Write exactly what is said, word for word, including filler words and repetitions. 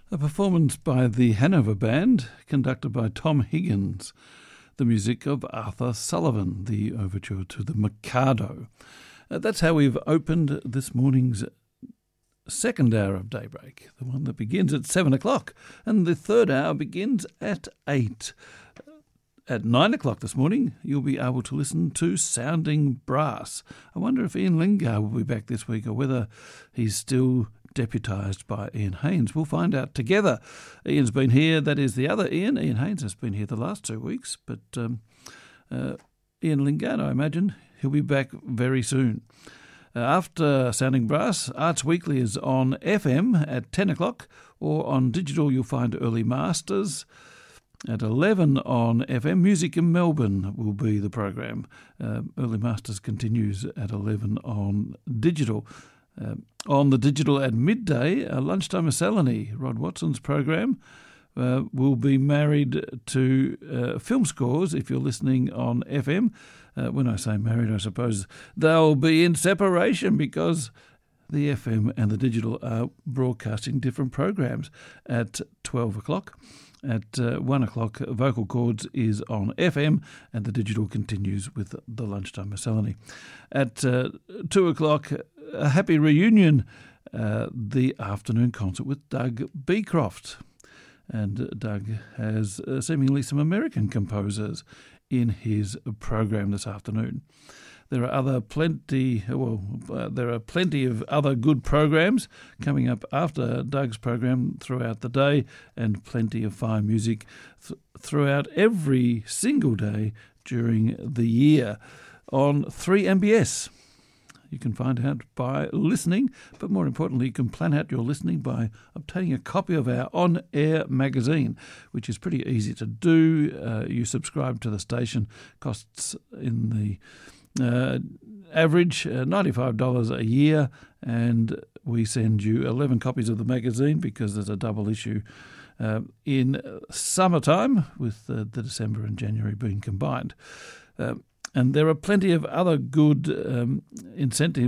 A performance by the Hanover Band, conducted by Tom Higgins. The music of Arthur Sullivan, the overture to the Mikado. Uh, that's how we've opened this morning's second hour of Daybreak, the one that begins at seven o'clock, and the third hour begins at eight. At nine o'clock this morning, you'll be able to listen to Sounding Brass. I wonder if Ian Lingard will be back this week or whether he's still deputised by Ian Haynes. We'll find out together. Ian's been here, that is the other Ian. Ian Haynes has been here the last two weeks, but um, uh, Ian Lingard, I imagine, he'll be back very soon. Uh, after Sounding Brass, Arts Weekly is on F M at ten o'clock, or on digital you'll find Early Masters. At eleven on F M, Music in Melbourne will be the program. Uh, Early Masters continues at eleven on digital. Uh, on the digital at midday, a Lunchtime Miscellany, Rod Watson's program, uh, will be married to uh, film scores if you're listening on F M. Uh, when I say married, I suppose they'll be in separation because the F M and the digital are broadcasting different programs. At twelve o'clock. At uh, one o'clock, Vocal Chords is on F M and the digital continues with the Lunchtime Miscellany. At uh, two o'clock, a happy reunion, uh, the afternoon concert with Doug Beecroft. And Doug has uh, seemingly some American composers in his program this afternoon. There are other plenty, well, uh, there are plenty of other good programs coming up after Doug's program throughout the day, and plenty of fine music th- throughout every single day during the year on three M B S. You can find out by listening, but more importantly, you can plan out your listening by obtaining a copy of our on-air magazine, which is pretty easy to do. Uh, you subscribe to the station, costs in the uh, average uh, ninety-five dollars a year, and we send you eleven copies of the magazine because there's a double issue uh, in summertime with uh, the December and January being combined. Uh, And there are plenty of other good um, incentives